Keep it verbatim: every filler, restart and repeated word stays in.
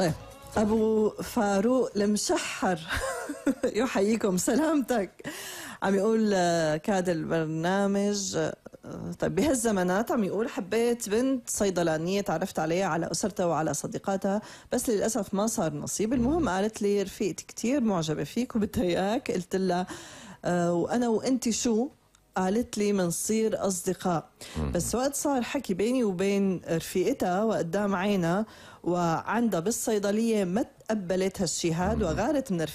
طيب أبو فاروق المشحر يحييكم سلامتك. عم يقول كاد البرنامج. طيب بهالزمانات عم يقول حبيت بنت صيدلانية تعرفت عليها على أسرتها وعلى صديقاتها، بس للأسف ما صار نصيب. المهم قالت لي رفيقتي كتير معجبة فيك وبدها إياك. قلت لها آه وأنا وأنتي شو؟ قالت لي منصير أصدقاء. بس وقت صار حكي بيني وبين رفيقتها وقدام عينها وعندها بالصيدلية ما تقبلت هالشي هاد وغارت من